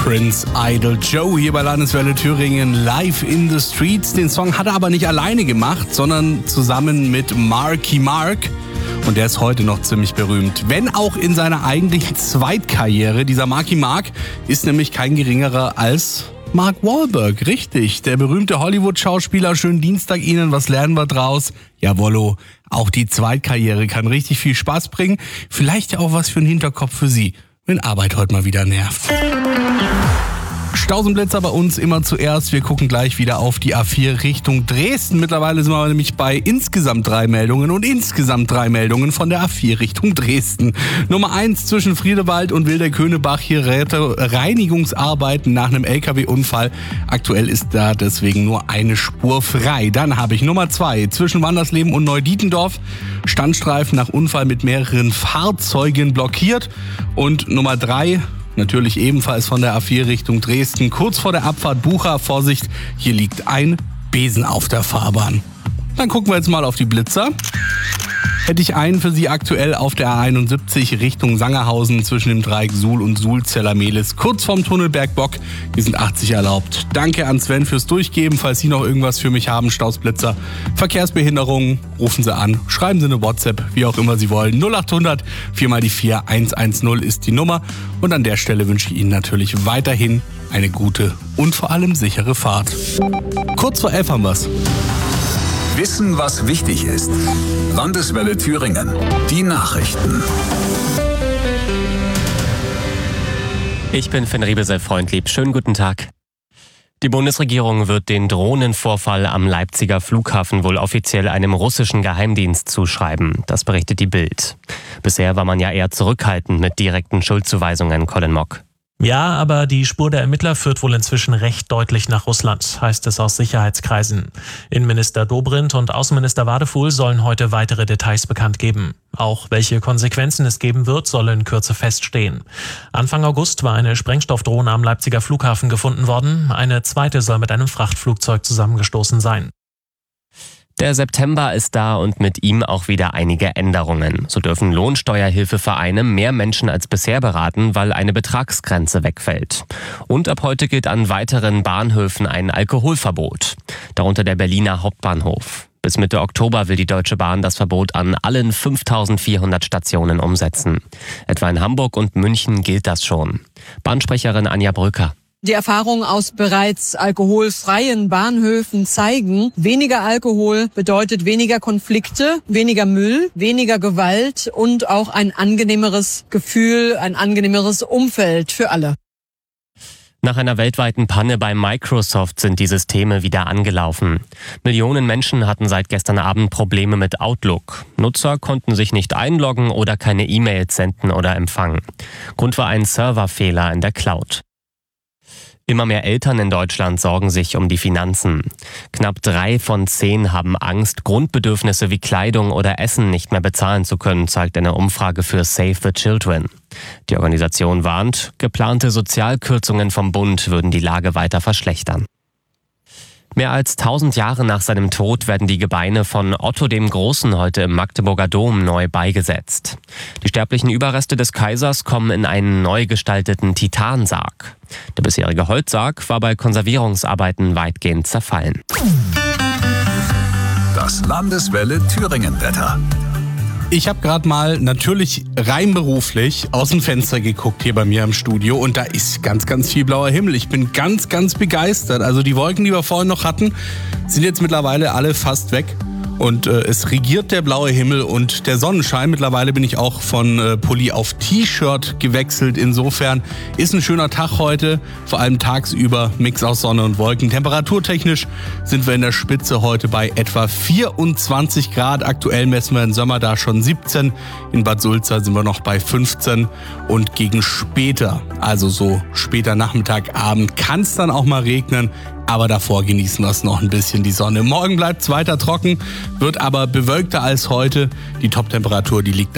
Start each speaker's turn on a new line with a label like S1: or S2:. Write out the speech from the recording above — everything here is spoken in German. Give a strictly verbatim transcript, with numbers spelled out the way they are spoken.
S1: Prince Idol Joe hier bei Landeswelle Thüringen live in the streets. Den Song hat er aber nicht alleine gemacht, sondern zusammen mit Marky Mark. Und der ist heute noch ziemlich berühmt. Wenn auch in seiner eigentlichen Zweitkarriere. Dieser Marky Mark ist nämlich kein geringerer als Mark Wahlberg. Richtig, der berühmte Hollywood-Schauspieler. Schönen Dienstag Ihnen. Was lernen wir draus? Jawollo, auch die Zweitkarriere kann richtig viel Spaß bringen. Vielleicht ja auch was für einen Hinterkopf für Sie, wenn Arbeit heute mal wieder nervt. Stausenblitzer bei uns immer zuerst. Wir gucken gleich wieder auf die A vier Richtung Dresden. Mittlerweile sind wir nämlich bei insgesamt drei Meldungen und insgesamt drei Meldungen von der A vier Richtung Dresden. Nummer eins zwischen Friedewald und Wilderköhnebach. Hier Reinigungsarbeiten nach einem L K W-Unfall. Aktuell ist da deswegen nur eine Spur frei. Dann habe ich Nummer zwei zwischen Wandersleben und Neudietendorf. Standstreifen nach Unfall mit mehreren Fahrzeugen blockiert. Und Nummer drei... natürlich ebenfalls von der A vier Richtung Dresden. Kurz vor der Abfahrt Bucha, Vorsicht, hier liegt ein Besen auf der Fahrbahn. Dann gucken wir jetzt mal auf die Blitzer. Hätte ich einen für Sie aktuell auf der A einundsiebzig Richtung Sangerhausen zwischen dem Dreieck Suhl und Suhl-Zellermehlis. Kurz vorm Tunnel Bergbock, hier sind achtzig erlaubt. Danke an Sven fürs Durchgeben. Falls Sie noch irgendwas für mich haben, Stausblitzer, Verkehrsbehinderungen, rufen Sie an, schreiben Sie eine WhatsApp, wie auch immer Sie wollen. null achthundert vier mal die vier hundertzehn ist die Nummer. Und an der Stelle wünsche ich Ihnen natürlich weiterhin eine gute und vor allem sichere Fahrt. Kurz vor elf haben wir's.
S2: Wissen, was wichtig ist. Landeswelle Thüringen. Die Nachrichten.
S3: Ich bin Finn Riebesel-Freundlieb. Schönen guten Tag. Die Bundesregierung wird den Drohnenvorfall am Leipziger Flughafen wohl offiziell einem russischen Geheimdienst zuschreiben. Das berichtet die Bild. Bisher war man ja eher zurückhaltend mit direkten Schuldzuweisungen, Colin Mock.
S4: Ja, aber die Spur der Ermittler führt wohl inzwischen recht deutlich nach Russland, heißt es aus Sicherheitskreisen. Innenminister Dobrindt und Außenminister Wadefuhl sollen heute weitere Details bekannt geben. Auch welche Konsequenzen es geben wird, soll in Kürze feststehen. Anfang August war eine Sprengstoffdrohne am Leipziger Flughafen gefunden worden. Eine zweite soll mit einem Frachtflugzeug zusammengestoßen sein.
S3: Der September ist da und mit ihm auch wieder einige Änderungen. So dürfen Lohnsteuerhilfevereine mehr Menschen als bisher beraten, weil eine Betragsgrenze wegfällt. Und ab heute gilt an weiteren Bahnhöfen ein Alkoholverbot. Darunter der Berliner Hauptbahnhof. Bis Mitte Oktober will die Deutsche Bahn das Verbot an allen fünftausendvierhundert Stationen umsetzen. Etwa in Hamburg und München gilt das schon. Bahnsprecherin Anja Brücker.
S5: Die Erfahrungen aus bereits alkoholfreien Bahnhöfen zeigen, weniger Alkohol bedeutet weniger Konflikte, weniger Müll, weniger Gewalt und auch ein angenehmeres Gefühl, ein angenehmeres Umfeld für alle.
S3: Nach einer weltweiten Panne bei Microsoft sind die Systeme wieder angelaufen. Millionen Menschen hatten seit gestern Abend Probleme mit Outlook. Nutzer konnten sich nicht einloggen oder keine E-Mails senden oder empfangen. Grund war ein Serverfehler in der Cloud. Immer mehr Eltern in Deutschland sorgen sich um die Finanzen. Knapp drei von zehn haben Angst, Grundbedürfnisse wie Kleidung oder Essen nicht mehr bezahlen zu können, zeigt eine Umfrage für Save the Children. Die Organisation warnt, geplante Sozialkürzungen vom Bund würden die Lage weiter verschlechtern. Mehr als tausend Jahre nach seinem Tod werden die Gebeine von Otto dem Großen heute im Magdeburger Dom neu beigesetzt. Die sterblichen Überreste des Kaisers kommen in einen neu gestalteten Titansarg. Der bisherige Holzsarg war bei Konservierungsarbeiten weitgehend zerfallen.
S2: Das Landeswelle Thüringen-Wetter.
S1: Ich habe gerade mal natürlich rein beruflich aus dem Fenster geguckt hier bei mir im Studio und da ist ganz, ganz viel blauer Himmel. Ich bin ganz, ganz begeistert. Also die Wolken, die wir vorhin noch hatten, sind jetzt mittlerweile alle fast weg. Und äh, es regiert der blaue Himmel und der Sonnenschein. Mittlerweile bin ich auch von äh, Pulli auf T-Shirt gewechselt. Insofern ist ein schöner Tag heute, vor allem tagsüber, Mix aus Sonne und Wolken. Temperaturtechnisch sind wir in der Spitze heute bei etwa vierundzwanzig Grad. Aktuell messen wir im Sommer da schon siebzehn. In Bad Sulza sind wir noch bei fünfzehn. Und gegen später, also so später Nachmittag, Abend, kann es dann auch mal regnen. Aber davor genießen wir es noch ein bisschen, die Sonne. Morgen bleibt es weiter trocken, wird aber bewölkter als heute. Die Toptemperatur, die liegt